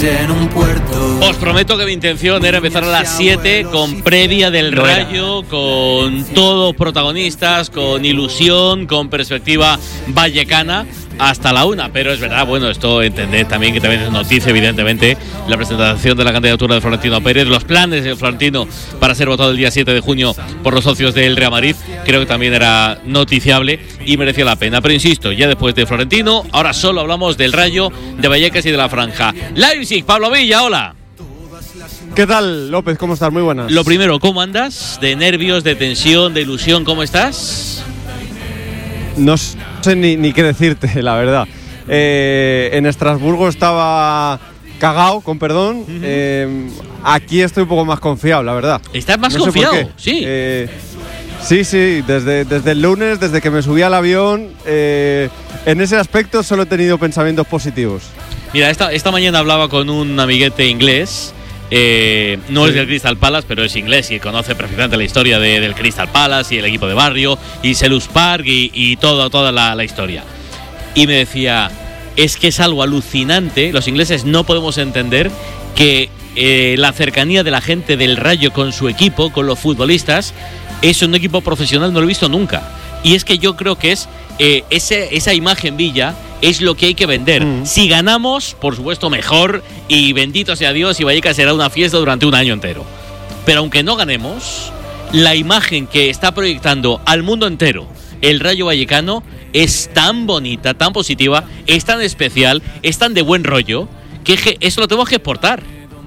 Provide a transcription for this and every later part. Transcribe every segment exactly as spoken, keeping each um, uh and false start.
muelle en un puerto. Os prometo que mi intención era empezar a las siete con previa del Rayo, con todos protagonistas, con ilusión, con perspectiva vallecana, hasta la una, pero es verdad, bueno, esto entended también que también es noticia, evidentemente, la presentación de la candidatura de Florentino Pérez, los planes de Florentino para ser votado el día siete de junio por los socios del Real Madrid, creo que también era noticiable y merecía la pena, pero insisto, ya después de Florentino, ahora solo hablamos del Rayo, de Vallecas y de la Franja. Leipzig, Pablo Villa, hola. ¿Qué tal, López? ¿Cómo estás? Muy buenas. Lo primero, ¿cómo andas? ¿De nervios, de tensión, de ilusión? ¿Cómo estás? No sé ni, ni qué decirte, la verdad. Eh, en Estrasburgo estaba cagao, con perdón. Uh-huh. Eh, aquí estoy un poco más confiado, la verdad. ¿Estás más no confiado? Sé por qué. Sí. Eh, sí, sí. Desde, desde el lunes, desde que me subí al avión, eh, en ese aspecto solo he tenido pensamientos positivos. Mira, esta, esta mañana hablaba con un amiguete inglés. Eh, no sí. es del Crystal Palace, pero es inglés y conoce perfectamente la historia de, del Crystal Palace y el equipo de barrio y Selhurst Park y, y todo, toda la, la historia. Y me decía, es que es algo alucinante, los ingleses no podemos entender que eh, la cercanía de la gente del Rayo con su equipo, con los futbolistas, es un equipo profesional, no lo he visto nunca. Y es que yo creo que es eh, ese, esa imagen, Villa, es lo que hay que vender. Mm. Si ganamos, por supuesto, mejor, y bendito sea Dios, y Vallecas será una fiesta durante un año entero. Pero aunque no ganemos, la imagen que está proyectando al mundo entero el Rayo Vallecano es tan bonita, tan positiva, es tan especial, es tan de buen rollo, que eso lo tenemos que exportar.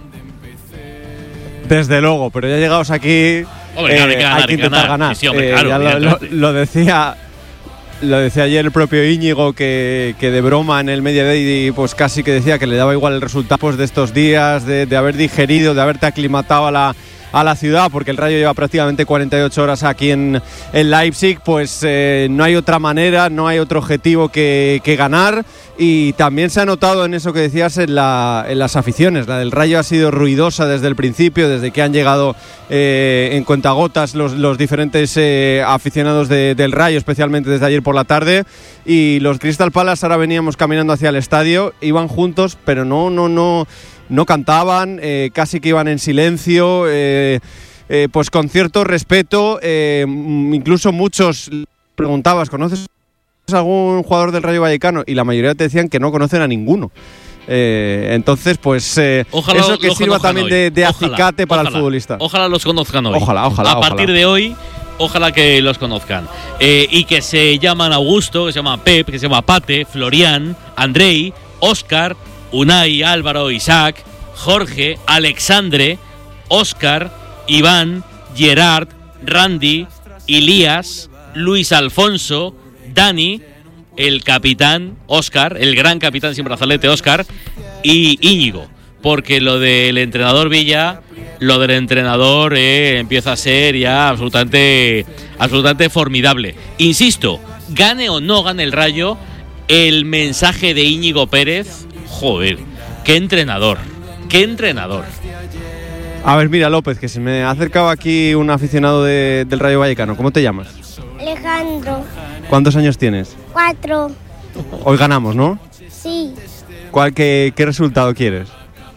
Desde luego, pero ya llegados aquí, hombre, claro, hay que ganar, hay que intentar ganar. ganar. Sí, sí, hombre, eh, claro, ya lo, lo, lo decía... Lo decía ayer el propio Íñigo, que, que de broma en el Media Day pues casi que decía que le daba igual el resultado pues, de estos días, de, de haber digerido, de haberte aclimatado a la, a la ciudad, porque el Rayo lleva prácticamente cuarenta y ocho horas aquí en, en Leipzig, pues eh, no hay otra manera, no hay otro objetivo que, que ganar. Y también se ha notado en eso que decías en, la, en las aficiones. La del Rayo ha sido ruidosa desde el principio, desde que han llegado eh, en cuentagotas los, los diferentes eh, aficionados de, del Rayo, especialmente desde ayer por la tarde. Y los Crystal Palace, ahora veníamos caminando hacia el estadio, iban juntos, pero no, no, no, no cantaban, eh, casi que iban en silencio, eh, eh, pues con cierto respeto. Eh, incluso muchos preguntabas, ¿conoces algún jugador del Rayo Vallecano? Y la mayoría te decían que no conocen a ninguno. Eh, entonces, pues eh, ojalá eso que sirva también de, de acicate ojalá, para ojalá, el futbolista. Ojalá los conozcan hoy. Ojalá, ojalá. A partir ojalá. de hoy, ojalá que los conozcan. Eh, y que se llaman Augusto, que se llama Pep, que se llama Pate, Florian, Andrei, Óscar, Unai, Álvaro, Isaac, Jorge, Alexandre, Óscar, Iván, Gerard, Randy, Ilías, Luis Alfonso, Dani, el capitán Óscar, el gran capitán sin brazalete Óscar, y Íñigo, porque lo del entrenador Villa, lo del entrenador eh, empieza a ser ya absolutamente, absolutamente formidable. Insisto, gane o no gane el Rayo, el mensaje de Íñigo Pérez, joder, qué entrenador, qué entrenador. A ver, mira, López, que se me ha acercado aquí un aficionado de, del Rayo Vallecano. ¿Cómo te llamas? Alejandro. ¿Cuántos años tienes? Cuatro. Hoy ganamos, ¿no? Sí. ¿Cuál, qué, qué resultado quieres?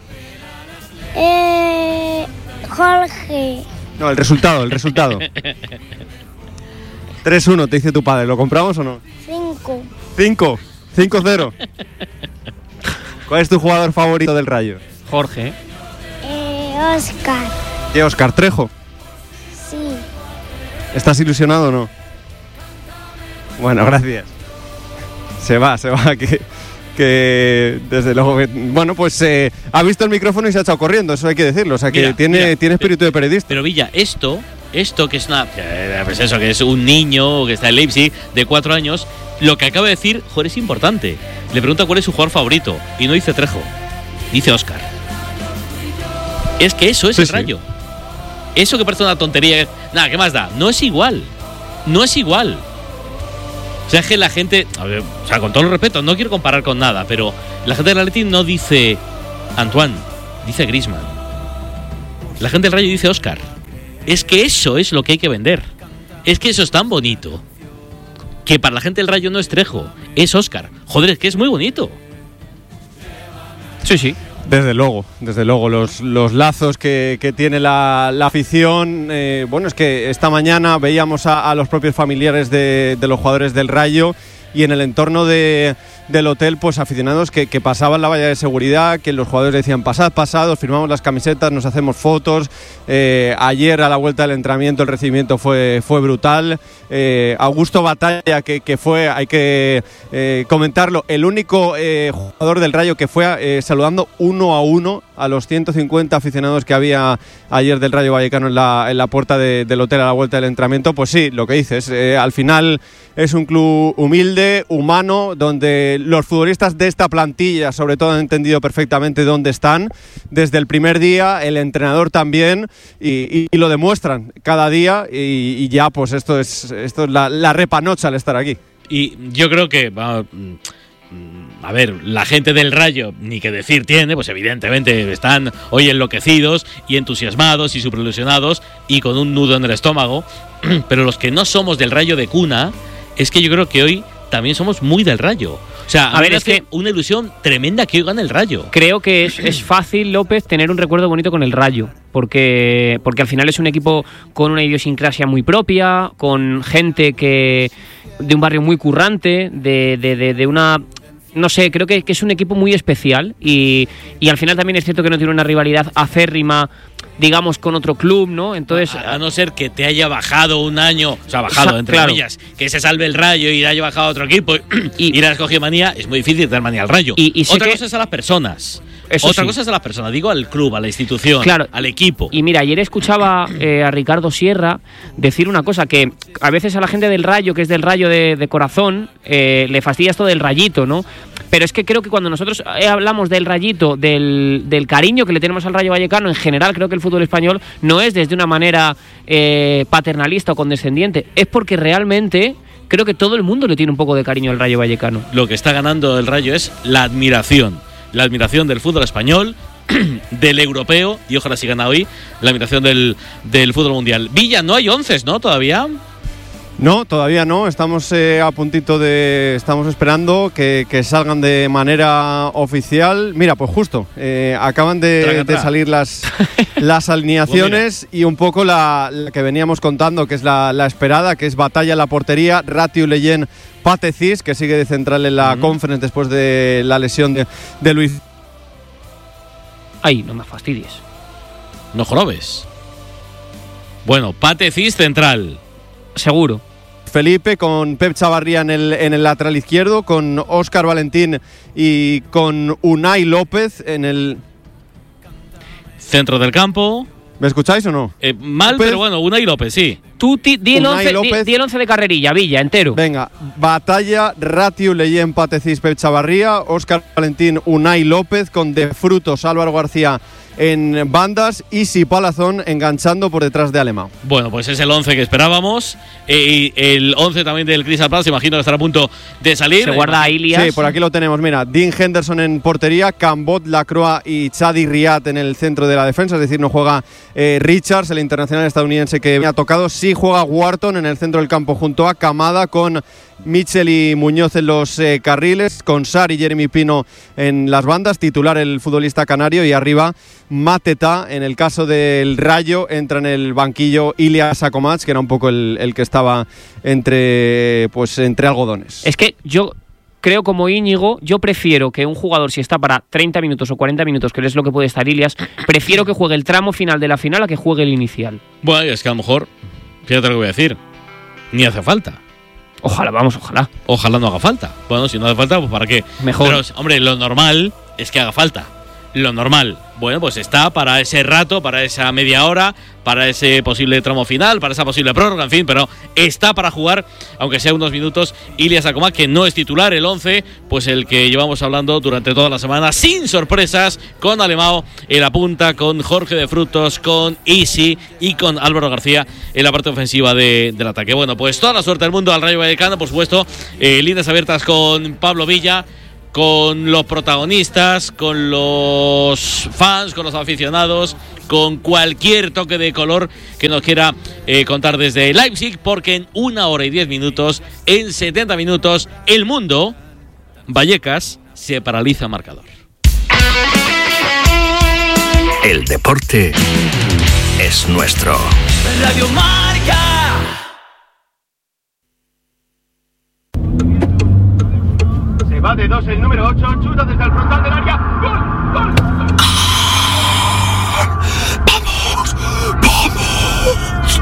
Eh, Jorge. No, el resultado, el resultado. tres uno, te dice tu padre. ¿Lo compramos o no? Cinco. Cinco. cinco cero. ¿Cuál es tu jugador favorito del Rayo? Jorge. Eh, Óscar. ¿Qué, Óscar Trejo? Sí. ¿Estás ilusionado o no? Bueno, gracias. Se va, se va, que, que desde luego... Bueno, pues eh, ha visto el micrófono y se ha echado corriendo, eso hay que decirlo. O sea, que mira, tiene, mira, tiene espíritu de periodista. Pero Villa, esto, esto que es una... Pues eso, que es un niño que está en Leipzig de cuatro años, lo que acaba de decir, joder, es importante. Le pregunta cuál es su jugador favorito y no dice Trejo, dice Óscar. Es que eso es sí, el Rayo. Sí. Eso que parece una tontería, nada, ¿qué más da? No es igual, no es igual. O sea, es que la gente, a ver, o sea, con todo el respeto, no quiero comparar con nada, pero la gente del Atleti no dice Antoine, dice Griezmann. La gente del Rayo dice Óscar. Es que eso es lo que hay que vender. Es que eso es tan bonito que para la gente del Rayo no es Trejo, es Óscar. Joder, es que es muy bonito. Sí, sí. Desde luego, desde luego, los, los lazos que, que tiene la, la afición. Eh, bueno, es que esta mañana veíamos a, a los propios familiares de, de los jugadores del Rayo y en el entorno de, del hotel, pues aficionados que, que pasaban la valla de seguridad, que los jugadores decían pasad, pasad, os firmamos las camisetas, nos hacemos fotos. Eh, ayer a la vuelta del entrenamiento el recibimiento fue, fue brutal. Eh, Augusto Batalla, que, que fue, hay que eh, comentarlo, el único eh, jugador del Rayo que fue eh, saludando uno a uno a los ciento cincuenta aficionados que había ayer del Rayo Vallecano en la, en la puerta de, del hotel a la vuelta del entrenamiento. Pues sí, lo que dices, eh, al final es un club humilde, humano, donde los futbolistas de esta plantilla sobre todo han entendido perfectamente dónde están desde el primer día, el entrenador también, y, y, y lo demuestran cada día, y, y ya pues esto es, esto es la, la repanocha al estar aquí. Y yo creo que va, a ver, la gente del Rayo, ni que decir tiene, pues evidentemente están hoy enloquecidos y entusiasmados y superilusionados y con un nudo en el estómago, pero los que no somos del Rayo de cuna, es que yo creo que hoy también somos muy del Rayo. O sea, a, a ver, es que una ilusión tremenda que hoy gane el Rayo. Creo que es, es fácil, López, tener un recuerdo bonito con el Rayo, porque, porque al final es un equipo con una idiosincrasia muy propia, con gente que de un barrio muy currante, de, de, de, de una... No sé, creo que, que es un equipo muy especial y, y al final también es cierto que no tiene una rivalidad acérrima, digamos, con otro club, ¿no? Entonces, a, a no ser que te haya bajado un año, o sea, bajado, o sea, entre claro, comillas, que se salve el Rayo y haya bajado a otro equipo y, y le has cogido manía, es muy difícil dar manía al Rayo. Y, y Otra que, cosa es a las personas. Eso Otra sí. cosa es a las personas, digo al club, a la institución, claro, al equipo. Y mira, ayer escuchaba eh, a Ricardo Sierra decir una cosa, que a veces a la gente del Rayo, que es del Rayo de, de corazón, eh, le fastidia esto del rayito, ¿no? Pero es que creo que cuando nosotros hablamos del rayito, del, del cariño que le tenemos al Rayo Vallecano, en general creo que el fútbol español no es desde una manera eh, paternalista o condescendiente, es porque realmente creo que todo el mundo le tiene un poco de cariño al Rayo Vallecano. Lo que está ganando el Rayo es la admiración, la admiración del fútbol español, del europeo, y ojalá si gana hoy, la admiración del, del fútbol mundial. Villa, no hay onces, ¿no? Todavía. No, todavía no. Estamos eh, a puntito de... Estamos esperando que, que salgan de manera oficial. Mira, pues justo, eh, acaban de, traga, traga. de salir las, las alineaciones y un poco la, la que veníamos contando, que es la, la esperada, que es Batalla en la portería, Ratiu Leyen, Patecis, que sigue de central en la uh-huh. Conference después de la lesión de, de Luis. Ay, no me fastidies. No jorobes. Bueno, Patecis central. Seguro. Felipe con Pep Chavarría en el, en el lateral izquierdo, con Óscar Valentín y con Unai López en el centro del campo. ¿Me escucháis o no? Eh, mal, López. Pero bueno, Unai López, sí. Tú di, di, el once, di, di el once de carrerilla, Villa, entero. Venga, Batalla, Ratiu Leyen, Patecis, Pep Chavarría, Óscar Valentín, Unai López, con De Frutos, Álvaro García en bandas y Si Palazón enganchando por detrás de Alemão. Bueno, pues es el once que esperábamos. Eh, y el once también del Crystal Palace, imagino que estará a punto de salir. Se guarda a Ilias. Sí, por aquí lo tenemos. Mira, Dean Henderson en portería, Cambot, Lacroix y Chadi Riad en el centro de la defensa. Es decir, no juega eh, Richards, el internacional estadounidense que me ha tocado. Sí juega Wharton en el centro del campo junto a Camada, con Mitchell y Muñoz en los eh, carriles, con Sarr y Jeremy Pino en las bandas, titular el futbolista canario, y arriba Mateta. En el caso del Rayo entra en el banquillo Ilias Akomach, que era un poco el, el que estaba entre, pues, entre algodones. Es que yo creo, como Íñigo, yo prefiero que un jugador, si está para treinta minutos o cuarenta minutos, que es lo que puede estar Ilias, prefiero que juegue el tramo final de la final a que juegue el inicial. Bueno, es que a lo mejor, fíjate lo que voy a decir, ni hace falta. Ojalá, vamos, ojalá. Ojalá no haga falta. Bueno, si no hace falta, pues ¿para qué? Mejor. Pero, hombre, lo normal es que haga falta. Lo normal. Bueno, pues está para ese rato, para esa media hora, para ese posible tramo final, para esa posible prórroga, en fin, pero está para jugar, aunque sea unos minutos, Ilias Akomach, que no es titular, el once, pues el que llevamos hablando durante toda la semana, sin sorpresas, con Alemão en la punta, con Jorge de Frutos, con Isi y con Álvaro García en la parte ofensiva de, del ataque. Bueno, pues toda la suerte del mundo al Rayo Vallecano, por supuesto, eh, líneas abiertas con Pablo Villa, con los protagonistas, con los fans, con los aficionados, con cualquier toque de color que nos quiera eh, contar desde Leipzig, porque en una hora y diez minutos, en setenta minutos, el mundo, Vallecas, se paraliza marcador. El deporte es nuestro. Radio Marca. Se va de dos el número ocho, chuta desde el frontal del área. ¡Gol! ¡Gol! ¡Vamos! ¡Vamos!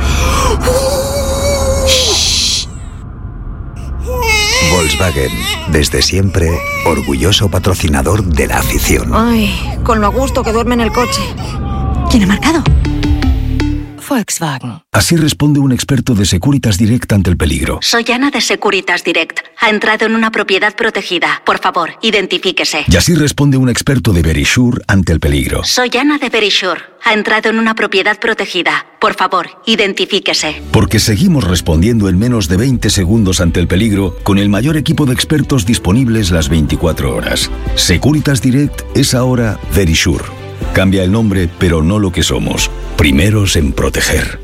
Volkswagen, desde siempre, orgulloso patrocinador de la afición. Ay, con lo a gusto que duerme en el coche. ¿Quién ha marcado? Volkswagen. Así responde un experto de Securitas Direct ante el peligro. Soy Ana de Securitas Direct. Ha entrado en una propiedad protegida. Por favor, identifíquese. Y así responde un experto de Verisure ante el peligro. Soy Ana de Verisure. Ha entrado en una propiedad protegida. Por favor, identifíquese. Porque seguimos respondiendo en menos de veinte segundos ante el peligro con el mayor equipo de expertos disponibles las veinticuatro horas. Securitas Direct es ahora Verisure. Cambia el nombre, pero no lo que somos. Primeros en proteger.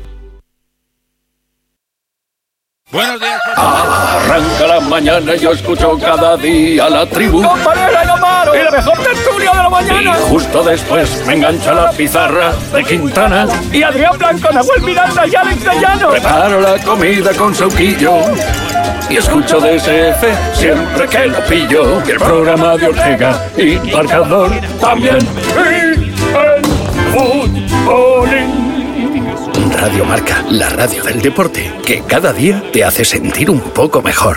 Buenos días. Arranca la mañana y yo escucho cada día la tribu. ¡Compañera, no paro! ¡Y la mejor tertulia de la mañana! Y justo después me engancha la pizarra de Quintana. Y Adrián Blanco, Nahuel Miranda y Alex de Llano. Preparo la comida con sauquillo y escucho D S F siempre que lo pillo. Y el programa de Ortega y Marcador también. Y el futbolín. Radio Marca, la radio del deporte, que cada día te hace sentir un poco mejor.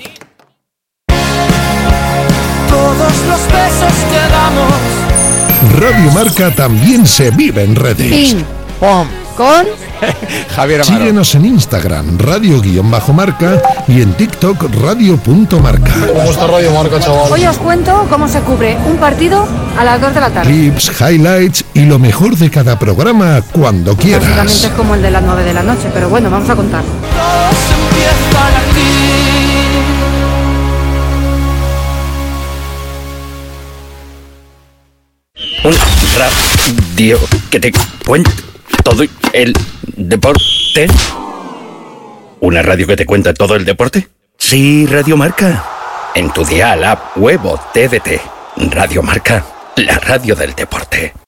Todos los besos que damos. Radio Marca también se vive en redes. Ping, pom, con Javier Amaro. Síguenos en Instagram, radio-marca, y en TikTok, radio.marca. ¿Cómo está Radio Marca, chaval? Hoy os cuento cómo se cubre un partido a las dos de la tarde. Clips, highlights y lo mejor de cada programa cuando quieras. Básicamente es como el de las nueve de la noche, pero bueno, vamos a contar. Un radio que te cuente todo el deporte. ¿Una radio que te cuenta todo el deporte? Sí, Radio Marca. En tu dial, app, web o T D T. Radio Marca, la radio del deporte.